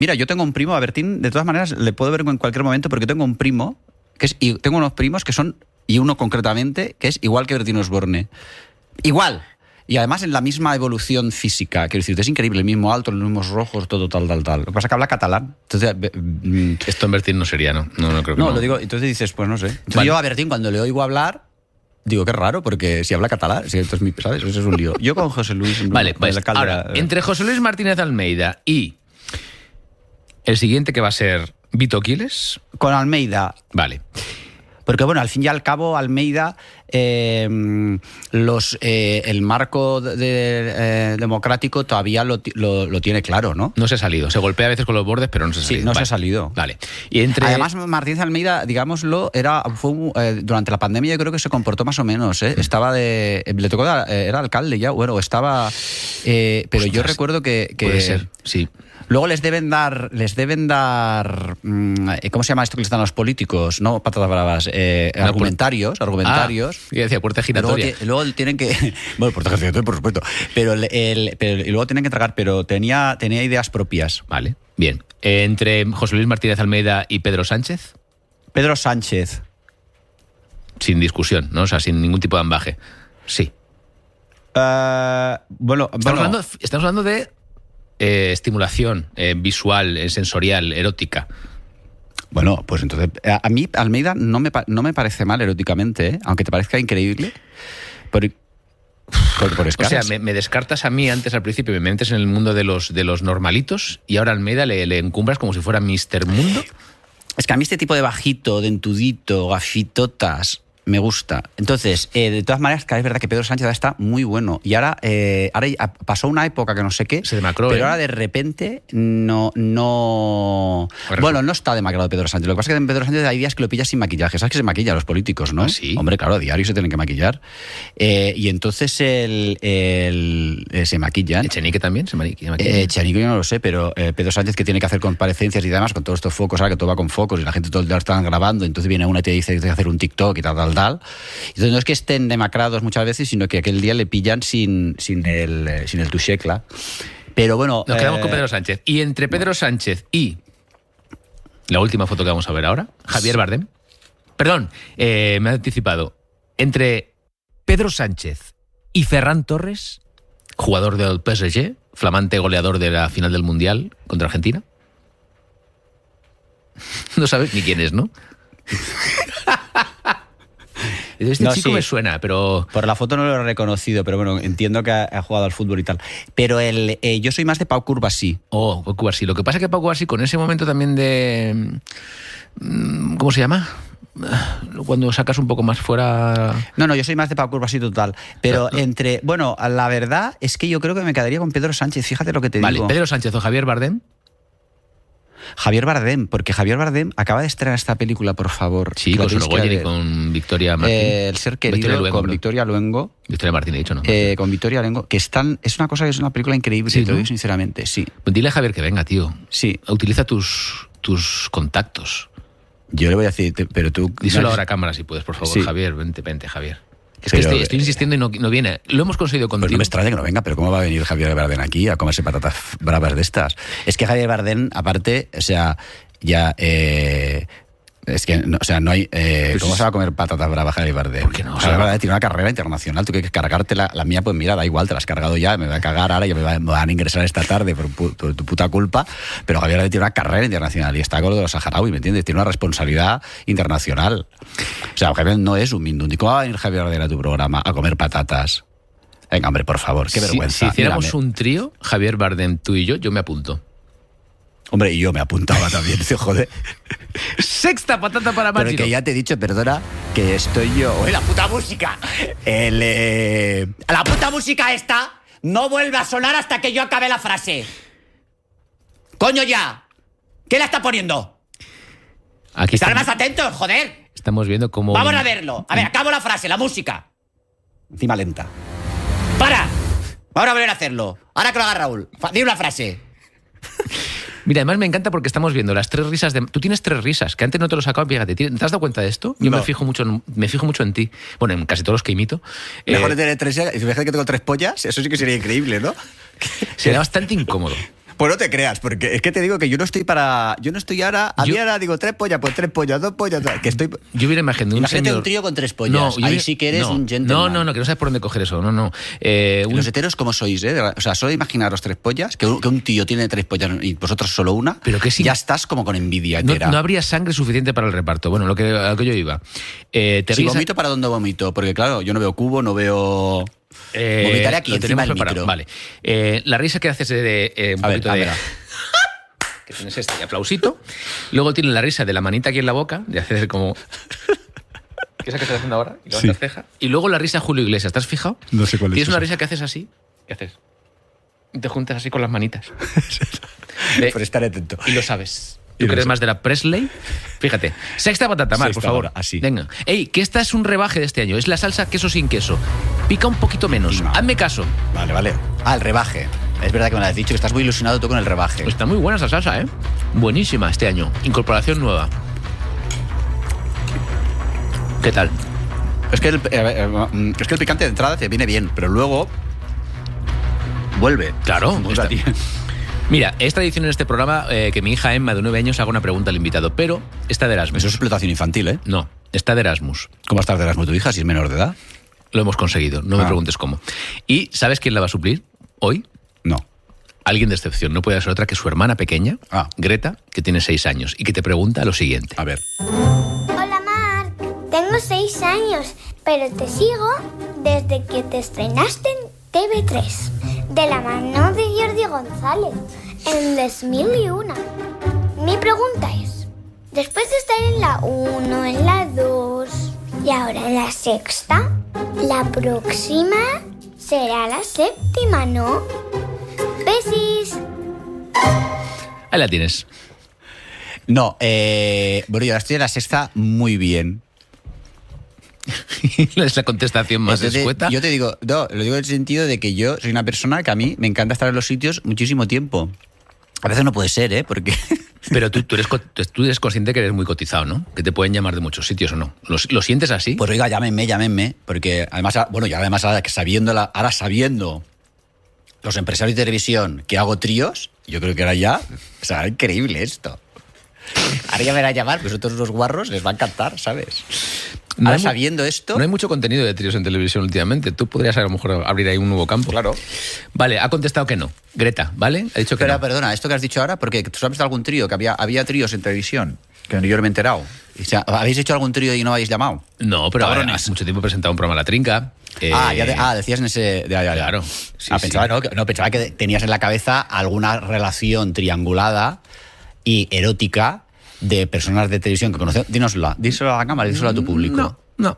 Mira, yo tengo un primo, a Bertín, de todas maneras, le puedo ver en cualquier momento porque tengo un primo, y tengo unos primos que son, y uno concretamente, que es igual que Bertín Osborne. Igual. Y además en la misma evolución física. Quiero decir, es increíble, el mismo alto, los mismos rojos, todo tal. Lo que pasa es que habla catalán. Entonces, esto en Bertín no sería, ¿no? No creo que no. Lo digo, entonces dices, pues no sé. Entonces yo a Bertín, cuando le oigo hablar, digo, qué raro, porque si habla catalán, si esto es mi, ¿sabes? Eso es un lío. Yo con José Luis... Vale, pues ahora, entre José Luis Martínez Almeida y el siguiente que va a ser Vito Quiles... Con Almeida. Vale. Porque, bueno, al fin y al cabo, Almeida, el marco democrático todavía lo tiene claro, ¿no? No se ha salido. Se golpea a veces con los bordes, pero no se ha salido. Sí, no se ha salido. Vale. Y además, Martínez Almeida, digámoslo, durante la pandemia yo creo que se comportó más o menos, ¿eh? Le tocó, era alcalde ya, bueno, estaba... pero ostras, yo recuerdo que... Puede ser, sí. Luego les deben dar, ¿cómo se llama esto que les dan a los políticos? No, patatas bravas, argumentarios. Y decía puerta giratoria. Luego tienen que, bueno, puerta giratoria por supuesto, pero y luego tienen que entregar, pero tenía ideas propias. Vale, bien. Entre José Luis Martínez Almeida y Pedro Sánchez. Pedro Sánchez. Sin discusión, ¿no? O sea, sin ningún tipo de ambaje. Sí. Estamos hablando de estimulación visual, sensorial, erótica. Bueno, pues entonces, a mí Almeida no me parece mal eróticamente, ¿eh? Aunque te parezca increíble. Por o sea, me descartas a mí antes al principio, me metes en el mundo de los normalitos y ahora Almeida le encumbras como si fuera Mr. Mundo. Es que a mí este tipo de bajito, de entudito, gafitotas... me gusta. Entonces, de todas maneras, es verdad que Pedro Sánchez está muy bueno. Y ahora pasó una época que no sé qué, se demacró, pero ahora de repente no... Bueno, no está demacrado Pedro Sánchez. Lo que pasa es que en Pedro Sánchez hay días que lo pillas sin maquillaje. ¿Sabes que se maquilla a los políticos, no? ¿Ah, sí? Hombre, claro, a diario se tienen que maquillar. Y entonces se maquillan. ¿Echenique también se maquilla? Echenique yo no lo sé, pero Pedro Sánchez, que tiene que hacer comparecencias y demás con todos estos focos, ahora que todo va con focos y la gente todo el día están grabando, entonces viene una y te dice que hay que hacer un TikTok y tal. Entonces no es que estén demacrados muchas veces, sino que aquel día le pillan sin el tuxecla. Pero bueno... Nos quedamos con Pedro Sánchez. Y entre Pedro Sánchez y la última foto que vamos a ver ahora, Javier Bardem. Perdón, me he anticipado. Entre Pedro Sánchez y Ferran Torres, jugador del PSG, flamante goleador de la final del Mundial contra Argentina. No sabes ni quién es, ¿no? Este chico sí me suena, pero... Por la foto no lo he reconocido, pero bueno, entiendo que ha jugado al fútbol y tal. Pero yo soy más de Pau Cubarsí. Pau Cubarsí. Lo que pasa es que Pau Cubarsí, con ese momento también de... ¿Cómo se llama? Cuando sacas un poco más fuera... No, yo soy más de Pau Cubarsí total. Pero bueno, la verdad es que yo creo que me quedaría con Pedro Sánchez, fíjate lo que te digo. Vale, Pedro Sánchez o Javier Bardem. Javier Bardem, porque Javier Bardem acaba de estrenar esta película, por favor. Sí, con Sorogoyen y con Victoria Martín. El ser querido, Luengo, con Victoria Luengo. Victoria Martín, he dicho, ¿no? Con Victoria Luengo, que es una película increíble, sí, te lo digo sinceramente, sí. Pues dile a Javier que venga, tío. Sí. Utiliza tus contactos. Yo le voy a decir, pero tú... Díselo ahora a cámara si puedes, por favor, sí. Javier, vente, Javier. Es que estoy insistiendo y no viene. Lo hemos conseguido contigo. Pues no me extraña que no venga, pero ¿cómo va a venir Javier Bardem aquí a comerse patatas bravas de estas? Es que Javier Bardem, aparte, o sea, ya... es que, no, o sea, no hay... ¿cómo se va a comer patatas bravas Javier Bardem? ¿Por qué no? Javier Bardem tiene una carrera internacional, tú quieres cargarte la mía, pues mira, da igual, te la has cargado ya, me voy a cagar ahora, ya me van a ingresar esta tarde por tu puta culpa, pero Javier Bardem tiene una carrera internacional y está con lo de los saharauis, ¿me entiendes? Tiene una responsabilidad internacional. O sea, Javier no es un mindundi. ¿Cómo va a venir Javier Bardem a tu programa a comer patatas? Venga, hombre, por favor, qué vergüenza. Si hiciéramos un trío, Javier Bardem, tú y yo me apunto. Hombre, y yo me apuntaba también, joder. Sexta patata para Máximo. Pero que ya te he dicho, perdona, que estoy yo... ¡Oye, la puta música! La puta música esta no vuelve a sonar hasta que yo acabe la frase. ¡Coño ya! ¿Qué la está poniendo? Aquí ¡Estad más atentos, joder! Estamos viendo cómo... Vamos a verlo. A ver, acabo la frase, la música. Encima lenta. ¡Para! Vamos a volver a hacerlo. Ahora que lo haga Raúl. Di una frase. Mira, además me encanta porque estamos viendo las 3 risas de... Tú tienes 3 risas, que antes no te lo sacaba, fíjate. ¿Te has dado cuenta de esto? Yo no. me fijo mucho en ti. Bueno, en casi todos los que imito. Mejor de tener 3... Fíjate que tengo 3 pollas, eso sí que sería increíble, ¿no? Sería bastante incómodo. Pues no te creas, porque es que te digo que yo no estoy ahora. A mí ahora digo 3 pollas, pues 3 pollas, 2 pollas. Que estoy. Yo hubiera imaginado un Imagínate señor. un trío con 3 pollas. Ahí sí que eres un gentleman. No, que no sabes por dónde coger eso. No. Los heteros, ¿cómo sois? O sea, solo imaginaros 3 pollas, que un tío tiene 3 pollas y vosotros solo una. Pero que sí. Ya estás como con envidia hetera. No habría sangre suficiente para el reparto. Bueno, a lo que yo iba. Si vomito, ¿para dónde vomito? Porque claro, yo no veo cubo, no veo. Vomitaré aquí, encima del micro. Vale. La risa que haces de un poquito de. Que tienes este aplausito. Luego tienes la risa de la manita aquí en la boca, de hacer como. ¿Qué es la que estás haciendo ahora? Y levantas ceja. Y luego la risa de Julio Iglesias, ¿te has fijado? No sé cuál es. Tienes una risa que haces así. ¿Qué haces? Y te juntas así con las manitas. Por estar atento. Y lo sabes. ¿Tú crees más de la Presley? Fíjate. Sexta patata, Marc, por favor. Así. Venga. Ey, que esta es un rebaje de este año. Es la salsa queso sin queso. Pica un poquito menos. Encima. Hazme caso. Vale. El rebaje. Es verdad que me lo has dicho, que estás muy ilusionado tú con el rebaje. Está muy buena esa salsa, ¿eh? Buenísima este año. Incorporación nueva. ¿Qué tal? Es que el picante de entrada te viene bien, pero luego vuelve. Claro. Mira, es tradición en este programa que mi hija Emma, de 9 años, haga una pregunta al invitado, pero está de Erasmus. Eso es explotación infantil, ¿eh? No, está de Erasmus. ¿Cómo estás de Erasmus tu hija si es menor de edad? Lo hemos conseguido, no me preguntes cómo. ¿Y sabes quién la va a suplir hoy? No. Alguien de excepción, no puede ser otra que su hermana pequeña, Greta, que tiene 6 años, y que te pregunta lo siguiente. A ver. Hola, Marc. Tengo 6 años, pero te sigo desde que te estrenaste en TV3, de la mano de Jordi González, en 2001. Mi pregunta es, después de estar en la 1, en la 2 y ahora en la sexta, la próxima será la 7ª, ¿no? ¡Besis! Ahí la tienes. No, bueno, yo ahora estoy en la 6ª muy bien. Es la contestación más escueta. Yo te digo, no, lo digo en el sentido de que yo soy una persona que a mí me encanta estar en los sitios muchísimo tiempo. A veces no puede ser, ¿eh? Porque... Pero tú eres consciente que eres muy cotizado, ¿no? Que te pueden llamar de muchos sitios o no. ¿Lo sientes así? Pues oiga, llámenme, porque además, bueno, ya además ahora sabiendo los empresarios de televisión que hago tríos, yo creo que ahora ya, o sea, increíble esto. Ahora ya me van a llamar, pues otros los guarros les va a encantar, ¿sabes? Ahora sabiendo esto... No hay mucho contenido de tríos en televisión últimamente. Tú podrías a lo mejor abrir ahí un nuevo campo. Claro. Vale, ha contestado que no. Greta, ¿vale? Ha dicho que no. Perdona, esto que has dicho ahora, porque tú sabes de algún trío, que había tríos en televisión, que yo no me he enterado. O sea, ¿habéis hecho algún trío y no habéis llamado? No, pero hace mucho tiempo he presentado un programa La Trinca. Decías en ese... Claro. Sí, pensaba que tenías en la cabeza alguna relación triangulada y erótica de personas de televisión que conocemos. Díselo a la cámara, díselo a tu público. No.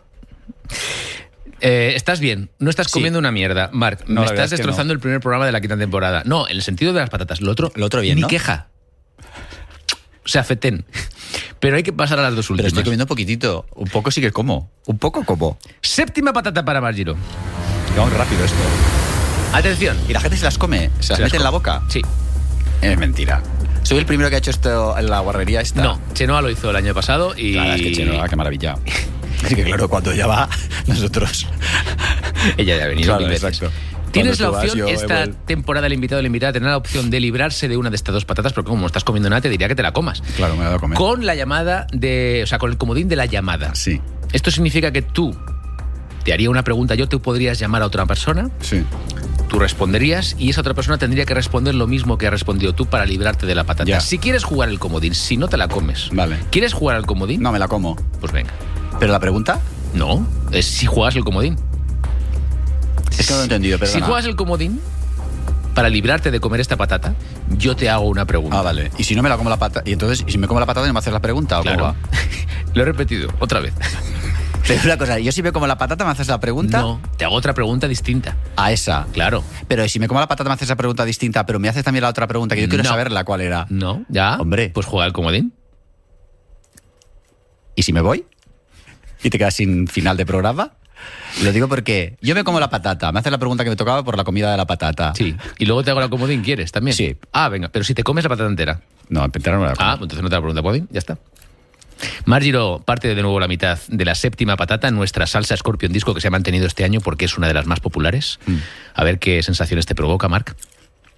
Estás bien, no estás comiendo una mierda, Marc. Me estás destrozando el primer programa de la quinta temporada. No, en el sentido de las patatas. Lo otro bien, ni ¿no? Queja. O sea, fetén. Pero hay que pasar a las dos últimas. Pero estoy comiendo poquitito. Un poco sí que como. Un poco como. 7ª patata para Marc Giró. Vamos rápido esto. Atención. ¿Y la gente se las come? ¿Se las mete en la boca? Sí. Es mentira. ¿Soy el primero que ha hecho esto en la guarrería esta? No, Chenoa lo hizo el año pasado y... Claro, es que Chenoa, qué maravilla. Así que claro, cuando ya va, nosotros... Ella ya ha venido mil veces. Exacto. Tienes la opción, esta temporada el invitado o la invitada tener la opción de librarse de una de estas dos patatas, porque como estás comiendo nada, te diría que te la comas. Claro, me la voy a comer. Con la llamada con el comodín de la llamada. Sí. Esto significa que tú te haría una pregunta, tú podrías llamar a otra persona. Sí. Tú responderías y esa otra persona tendría que responder lo mismo que has respondido tú para librarte de la patata. Ya. Si quieres jugar el comodín, si no te la comes. Vale. ¿Quieres jugar al comodín? No, me la como. Pues venga. ¿Pero la pregunta? No, es si juegas el comodín. Es que no lo he entendido, perdona. Si juegas el comodín, para librarte de comer esta patata, yo te hago una pregunta. Ah, vale. ¿Y si no me la como la patata? ¿Y entonces, si me como la patata, no me haces la pregunta? ¿O claro. cómo va? Lo he repetido, otra vez. Pero una cosa, yo si me como la patata, ¿me haces la pregunta? No, te hago otra pregunta distinta. A esa. Claro. Pero si me como la patata, me haces esa pregunta distinta, pero me haces también la otra pregunta, que yo quiero saberla cuál era. No, ya. Hombre. Pues juega el comodín. ¿Y si me voy? ¿Y te quedas sin final de programa? Lo digo porque yo me como la patata, me haces la pregunta que me tocaba por la comida de la patata. Sí. Y luego te hago la comodín, ¿quieres también? Sí. Ah, venga, pero si te comes la patata entera. No, entera no me la como. Ah, pues entonces no te la pregunta comodín, ya está. Marc Giró parte de nuevo la mitad de la 7ª patata, nuestra salsa Scorpion Disco que se ha mantenido este año porque es una de las más populares. A ver qué sensaciones te provoca, Marc.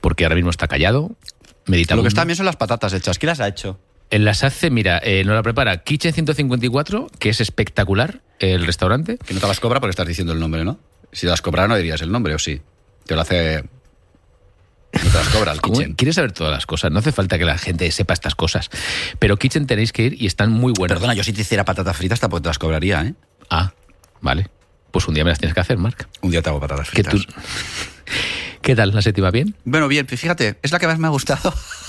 porque ahora mismo está callado, meditando. Lo que está bien son las patatas hechas. ¿Quién las ha hecho? Las hace, mira, nos la prepara Kitchen 154, que es espectacular, el restaurante. Que no te las cobra porque estás diciendo el nombre, ¿no? Si te las cobrara no dirías el nombre, ¿o sí? Te lo hace... No te las cobra el Kitchen. Quieres saber todas las cosas, no hace falta que la gente sepa estas cosas. Pero Kitchen tenéis que ir y están muy buenas. Perdona, yo si te hiciera patatas fritas tampoco te las cobraría, ¿eh? Ah, vale. Pues un día me las tienes que hacer, Marc. Un día te hago patatas fritas. ¿Qué tal? ¿La séptima bien? Bueno, bien, fíjate, es la que más me ha gustado.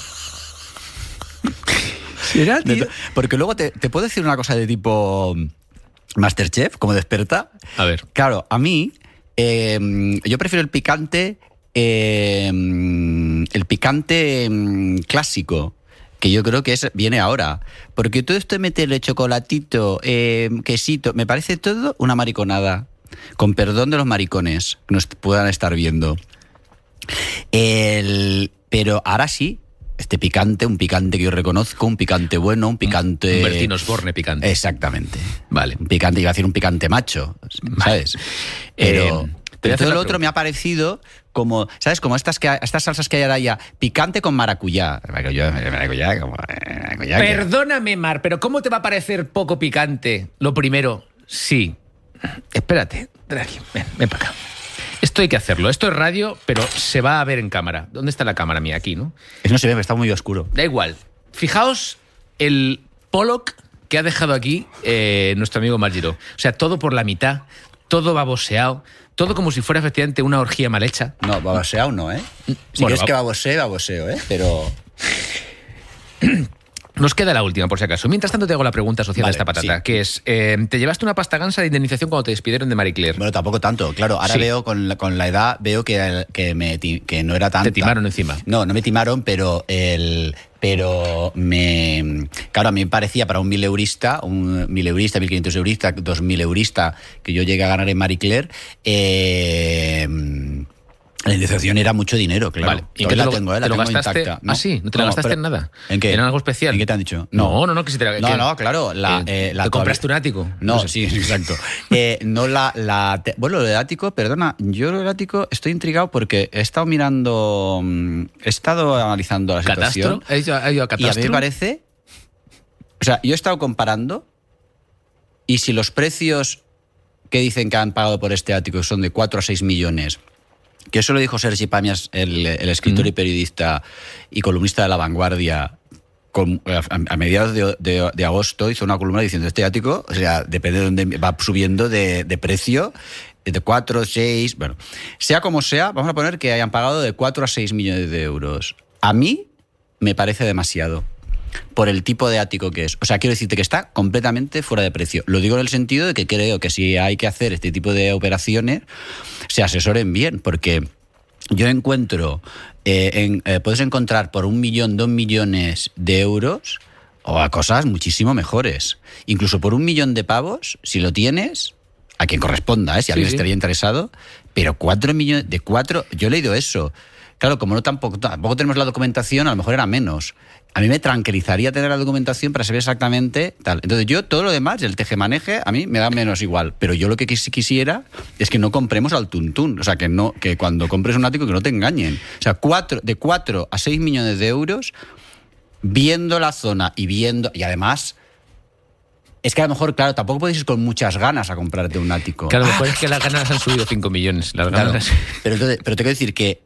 ¿Será, tío? Porque luego te puedo decir una cosa de tipo Masterchef, como desperta. A ver. Claro, a mí, yo prefiero el picante clásico, que yo creo que viene ahora. Porque todo esto de meterle chocolatito, quesito, me parece todo una mariconada. Con perdón de los maricones que nos puedan estar viendo. Pero ahora sí, un picante que yo reconozco, un picante bueno, un picante... Un Bertín Osborne picante. Exactamente. Vale. Un picante, iba a decir un picante macho, ¿sabes? Pero todo lo otro me ha parecido como, ¿sabes? Como estas salsas que hay ahora ya, picante con maracuyá. Maracuyá. Perdóname, Mar, pero ¿cómo te va a parecer poco picante? Lo primero, sí. Espérate, ven aquí, ven para acá. Esto hay que hacerlo. Esto es radio, pero se va a ver en cámara. ¿Dónde está la cámara mía? Aquí, ¿no? No se ve, está muy oscuro. Da igual. Fijaos el Pollock que ha dejado aquí nuestro amigo Margiro. O sea, todo por la mitad, todo baboseado, todo como si fuera efectivamente una orgía mal hecha. No, baboseado no, ¿eh? Si bueno, quieres que baboseo, ¿eh? Pero... Nos queda la última, por si acaso. Mientras tanto, te hago la pregunta asociada a esta patata, sí. que es, ¿te llevaste una pasta gansa de indemnización cuando te despidieron de Marie Claire? Bueno, tampoco tanto. Claro, ahora veo con la edad, veo que no era tanta. Te timaron encima. No me timaron, pero claro, a mí me parecía para un 1.000eurista, 1.500 eurista, 2.000 eurista que yo llegué a ganar en Marie Claire, la indemnización era mucho dinero, claro. Vale. ¿Y qué la tengo, ¿te lo tengo gastaste? intacta. ¿No? ¿Ah, sí? ¿No te la gastaste en nada? ¿En qué? ¿En algo especial? ¿En qué te han dicho? No, que si te la... No, claro. ¿Te compraste un ático? No, sé. sí, exacto. Bueno, lo del ático, perdona, yo lo del ático estoy intrigado porque he estado analizando la situación. ¿Catastro? ¿Ha ido a Catastro? Y a mí me parece... O sea, yo he estado comparando y si los precios que dicen que han pagado por este ático son de 4 a 6 millones... Que eso lo dijo Sergi Pàmies, el escritor y periodista y columnista de La Vanguardia, a mediados de agosto hizo una columna diciendo este ático, o sea, depende de dónde va subiendo de precio, de 4, 6... Bueno, sea como sea, vamos a poner que hayan pagado de 4 a 6 millones de euros. A mí me parece demasiado por el tipo de ático que es. O sea, quiero decirte que está completamente fuera de precio. Lo digo en el sentido de que creo que si hay que hacer este tipo de operaciones, se asesoren bien, porque yo encuentro, puedes encontrar por 1 millón, 2 millones de euros o a cosas muchísimo mejores. Incluso por 1 millón de pavos, si lo tienes, a quien corresponda, si alguien estaría interesado, pero 4 millones, yo he leído eso. Claro, como tampoco tenemos la documentación, a lo mejor era menos. A mí me tranquilizaría tener la documentación para saber exactamente tal. Entonces yo, todo lo demás, el tejemaneje, a mí me da menos igual. Pero yo lo que quisiera es que no compremos al tuntún. O sea, que cuando compres un ático que no te engañen. O sea, de 4 a 6 millones de euros, viendo la zona y además... Es que a lo mejor, claro, tampoco puedes ir con muchas ganas a comprarte un ático. Claro, a lo mejor es que las ganas han subido 5 millones. Las ganas... Claro. Pero te quiero decir que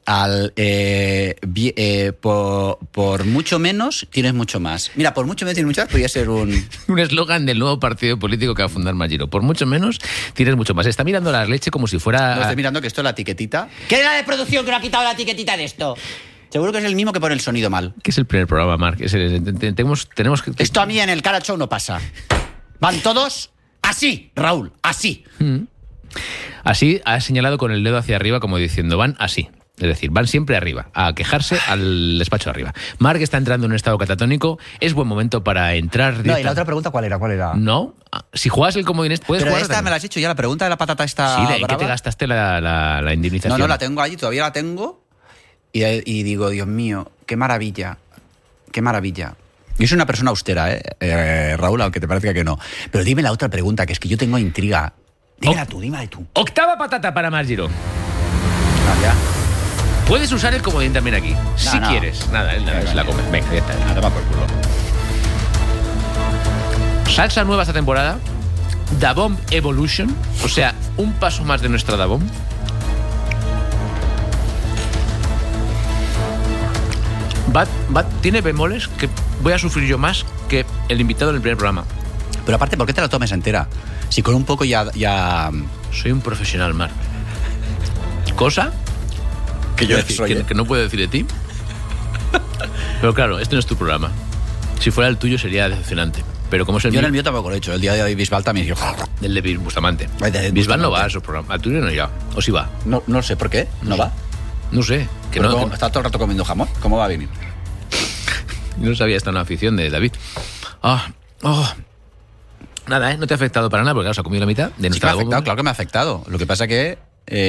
por mucho menos tienes mucho más. Mira, por mucho menos tienes mucho más, podría ser un eslogan del nuevo partido político que va a fundar Margiro. Por mucho menos tienes mucho más. Está mirando la leche como si fuera... No, estoy mirando que esto es la etiquetita. ¿Qué era de producción que no ha quitado la etiquetita de esto? Seguro que es el mismo que pone el sonido mal. Que es el primer programa, Marc. Tenemos que... Esto a mí en el Cara Show no pasa. Van todos así, Raúl, así. Así ha señalado con el dedo hacia arriba como diciendo, van así. Es decir, van siempre arriba, a quejarse al despacho arriba. Marc está entrando en un estado catatónico, es buen momento para entrar... No, y la otra pregunta, ¿cuál era? No, si juegas el comodín puedes pero jugar... Pero esta me la has hecho ya, la pregunta de la patata está Sí, ¿de brava? qué te gastaste la indemnización? No, la tengo allí, todavía la tengo. Y digo, Dios mío, qué maravilla, qué maravilla. Yo soy una persona austera, Raúl, aunque te parezca que no. Pero dime la otra pregunta, que es que yo tengo intriga. Dímela tú. Octava patata para Margiro. Ya. Puedes usar el comodín también aquí, si no. quieres. Nada, él se la come. Venga, ya está. Ah, toma por culo. Salsa nueva esta temporada. Da Bomb Evolution. O sea, un paso más de nuestra Da Bomb. Tiene bemoles que voy a sufrir yo más que el invitado en el primer programa. Pero aparte, ¿por qué te la tomes entera? Si con un poco ya... Soy un profesional, Marc. Cosa Que yo soy, que no puedo decir de ti. Pero claro, este no es tu programa. Si fuera el tuyo sería decepcionante. Pero como es el Yo en mío, el mío tampoco lo he hecho. El día de Bisbal también dijo... el de Bustamante. Ay, de Bisbal no Bustamante. va a esos programas. Al tuyo no irá. O sí va. No sé por qué. ¿No va? No sé. Que Pero no, como que está todo el rato comiendo jamón. ¿Cómo va a venir? no sabía esta una afición de David. Nada, no te ha afectado para nada porque claro, se ha comido la mitad de Sí que me nuestra ha afectado, bomba. claro que me ha afectado. Lo que pasa que...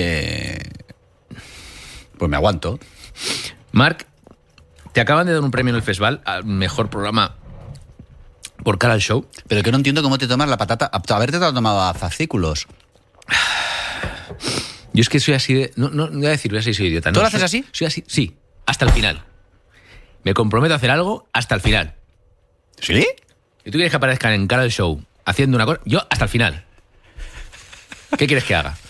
pues me aguanto. Marc, te acaban de dar un premio en el festival al mejor programa por cara al show. Pero que no entiendo cómo te tomas la patata... Haberte tomado a fascículos. Yo es que soy así de... No voy a decir, voy a ser soy idiota. ¿Tú No, lo haces soy- así? Soy así, sí. Hasta el final. Me comprometo a hacer algo hasta el final. ¿Sí? Si tú quieres que aparezcan en cara al show haciendo una cosa, yo hasta el final. ¿Qué quieres que haga?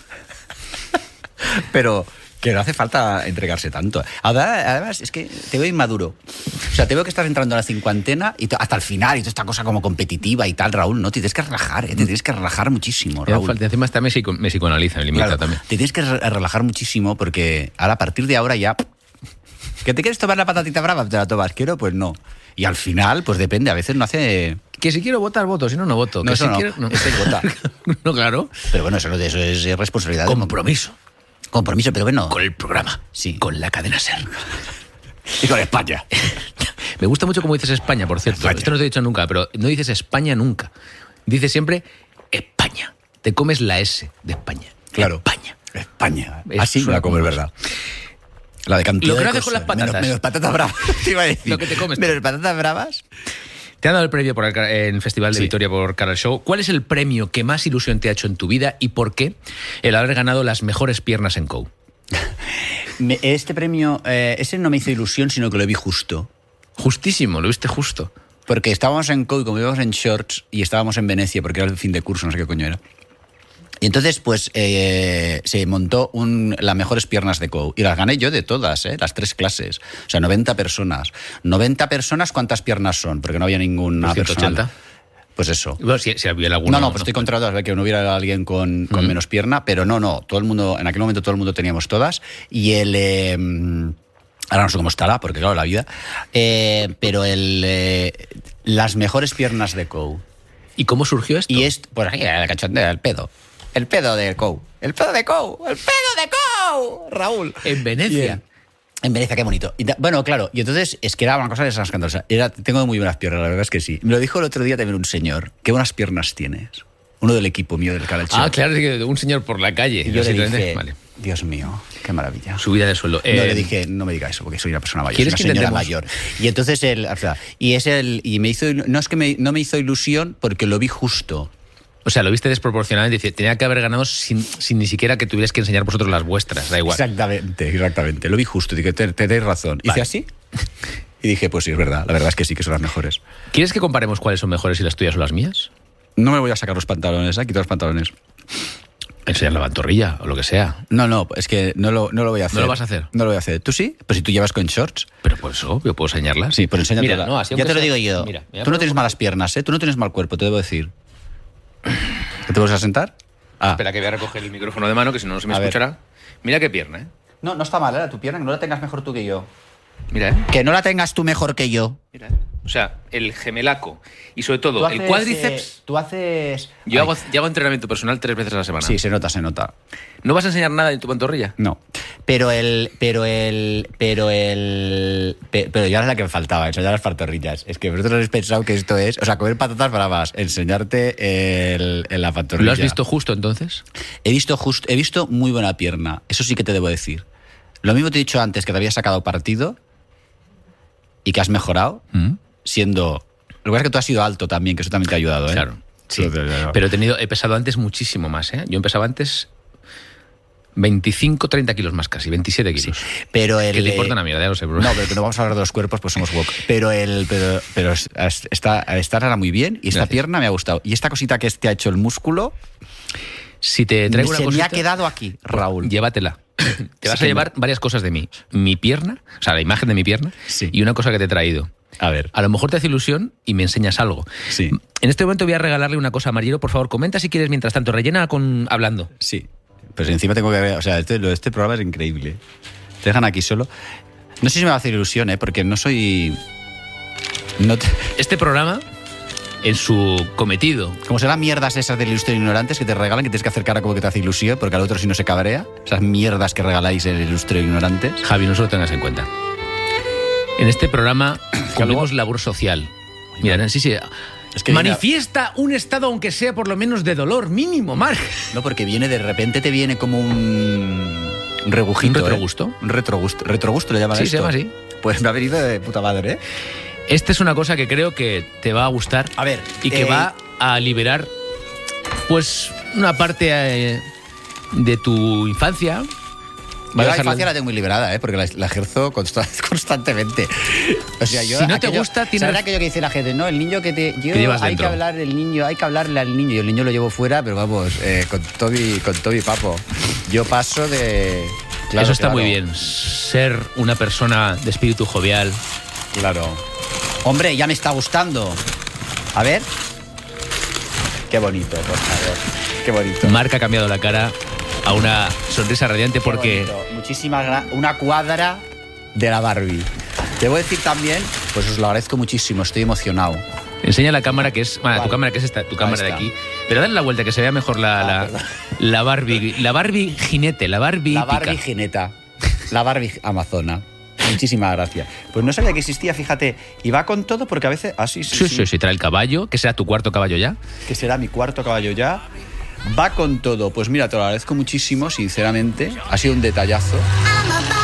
Pero que no hace falta entregarse tanto. Además, es que te veo inmaduro. O sea, te veo que estás entrando a la cincuentena y hasta el final y toda esta cosa como competitiva y tal, Raúl, ¿no? Te tienes que relajar, ¿eh? Te tienes que relajar muchísimo, Raúl. Encima está me psicoanaliza, me limita Claro, también. te tienes que relajar muchísimo porque ahora, a partir de ahora ya... ¿Que te quieres tomar la patatita brava? ¿Te la tomas? ¿Quiero? Pues no. Y al final, pues depende, a veces no hace... Que si quiero votar, voto, si no, no voto. No, Que eso si no. quiero, Este vota. No, claro. Pero bueno, eso es responsabilidad. Compromiso Compromiso, pero bueno. con el programa. Sí. Con la cadena SER. Y con España. Me gusta mucho cómo dices España, por cierto. España. Esto no te he dicho nunca, pero no dices España nunca. Dices siempre España. Te comes la S de España. Claro. España. España. Es Así me la como, es verdad. La de cantidad Lo que no de haces con cosas. las patatas. Menos patatas bravas. Te iba a decir. Lo que te comes tú. Menos patatas bravas. Te han dado el premio en el Festival de Sí. Vitoria por Cara al Show. ¿Cuál es el premio que más ilusión te ha hecho en tu vida y por qué el haber ganado las mejores piernas en COU? Este premio, ese no me hizo ilusión, sino que lo vi justo. Justísimo, lo viste justo. Porque estábamos en COU, como íbamos en shorts, y estábamos en Venecia, porque era el fin de curso, no sé qué coño era. Y entonces, pues, se montó las mejores piernas de COU. Y las gané yo de todas, las 3 clases. O sea, 90 personas. 90 personas, ¿cuántas piernas son? Porque no había ninguna Pues 180. persona. Pues eso. Bueno, si había alguno. No, pues estoy controlado de que no hubiera alguien con menos pierna, pero no, todo el mundo, en aquel momento todo el mundo teníamos todas, y ahora no sé cómo estará, porque claro, la vida, pero las mejores piernas de COU. ¿Y cómo surgió esto? Y pues aquí, el cachondeo, el pedo de COU. El pedo de COU, Raúl. En Venecia. En Venecia, qué bonito. Bueno, claro, y entonces es que era una cosa escandalosa. Tengo muy buenas piernas, la verdad es que sí. Me lo dijo el otro día también un señor. Qué buenas piernas tienes. Uno del equipo mío del Canal Show. Ah, claro, sí que un señor por la calle. Y yo le Simplemente- dije, Vale. Dios mío, qué maravilla. Subida de sueldo. No, le dije, no me diga eso, porque soy una persona mayor, soy ¿Quieres una que señora intentemos? mayor. Y entonces no es que no me hizo ilusión porque lo vi justo. O sea, lo viste desproporcionadamente. Dice, tenía que haber ganado sin ni siquiera que tuvierais que enseñar vosotros las vuestras. Da igual. Exactamente. Lo vi justo. Dije, tenéis razón. Vale. Hice así y dije, pues sí, es verdad. La verdad es que sí, que son las mejores. ¿Quieres que comparemos cuáles son mejores si las tuyas o las mías? No me voy a sacar los pantalones, quitar los pantalones. Enseñar la pantorrilla o lo que sea. No, es que no lo voy a hacer. ¿No lo vas a hacer? No lo voy a hacer. ¿Tú sí? Pues si tú llevas con shorts. Pero por eso, yo puedo enseñarlas. Sí, pues enséñatela. Mira, no, así ya aunque te lo sea- digo yo. Mira, me voy a Tú no poner tienes un malas piernas, ¿eh? Tú no tienes mal cuerpo, te debo decir. ¿Te vas a sentar? Ah. Espera que voy a recoger el micrófono de mano, que si no, no se me A ver. escuchará. Mira qué pierna, ¿eh? No está mal, tu pierna, que no la tengas mejor tú que yo. Mira, ¿eh? Que no la tengas tú mejor que yo. Mira, ¿eh? O sea, el gemelaco y sobre todo el cuádriceps. tú haces... Yo Ay, hago entrenamiento personal 3 veces a la semana. Sí, se nota. ¿No vas a enseñar nada de tu pantorrilla? No. Pero ya es la que me faltaba, enseñar las pantorrillas. Es que vosotros habéis pensado que esto es... O sea, comer patatas bravas, enseñarte en la pantorrilla. ¿Lo has visto justo entonces? He visto muy buena pierna. Eso sí que te debo decir. Lo mismo te he dicho antes, que te había sacado partido y que has mejorado, siendo... Lo que pasa es que tú has sido alto también, que eso también te ha ayudado, ¿eh? Claro. Sí. Eso te- Pero he pesado antes muchísimo más, ¿eh? Yo empezaba antes 25-30 kilos más casi, 27 kilos. Sí, pero el... Que te importa una mierda, ya lo sé. Bro. No, pero que no vamos a hablar de los cuerpos, pues somos woke. Pero esta era muy bien y esta Gracias. pierna me ha gustado. Y esta cosita que te ha hecho el músculo, Si te traigo una se me cosita, ha quedado aquí, Raúl. llévatela. Te vas que a llevar varias cosas de mí. Mi pierna, o sea, la imagen de mi pierna, Sí. y una cosa que te he traído. A ver. A lo mejor te hace ilusión y me enseñas algo. Sí. En este momento voy a regalarle una cosa a Marillero. Por favor, comenta si quieres mientras tanto. Rellena hablando. Sí. Pues encima tengo que ver... O sea, este programa es increíble. Te dejan aquí solo. No sé si me va a hacer ilusión, porque no soy... Este programa, en su cometido, Como serán mierdas esas del Ilustre Ignorantes que te regalan, que tienes que hacer cara como que te hace ilusión, porque al otro si no se cabrea. Esas mierdas que regaláis en el Ilustre Ignorantes. Javi, no se lo tengas en cuenta. En este programa cumplimos labor social. Mira, sí. Es que Manifiesta un estado, aunque sea por lo menos de dolor mínimo, Marc. No, porque viene de repente, te viene como un regujito. ¿Un retrogusto? Un retrogusto. ¿Retrogusto le llaman Sí, esto? se llama así. Pues me ha venido de puta madre, ¿eh? Esta es una cosa que creo que te va a gustar. A ver, Y que va a liberar, pues, una parte de tu infancia. Yo Va a la dejarla- infancia la tengo muy liberada, porque la ejerzo constantemente. O sea, yo Si no te gusta, tienes- ¿sabes aquello que dice la gente? No, el niño que te... Yo, Que llevas hay dentro. que hablar del niño, hay que hablarle al niño. Y el niño lo llevo fuera, pero vamos, con todo mi papo. Yo paso de... Claro, Eso está claro, muy bien. Ser una persona de espíritu jovial. Claro. Hombre, ya me está gustando. A ver. Qué bonito, por favor. Qué bonito. Marc ha cambiado la cara a una sonrisa radiante porque... Una cuadra de la Barbie. Te voy a decir también, pues os lo agradezco muchísimo, estoy emocionado. Enseña la cámara que es... Bueno, Vale. tu cámara que es esta, tu cámara de está. aquí. Pero dale la vuelta que se vea mejor la Barbie. La Barbie jinete, la Barbie La Barbie pica. jineta. La Barbie amazona. Muchísimas gracias. Pues no sabía que existía, fíjate. Y va con todo porque a veces... Ah, sí. Sí, trae el caballo, que será tu cuarto caballo ya. Que será mi cuarto caballo ya. Va con todo. Pues mira, te lo agradezco muchísimo, sinceramente. Ha sido un detallazo.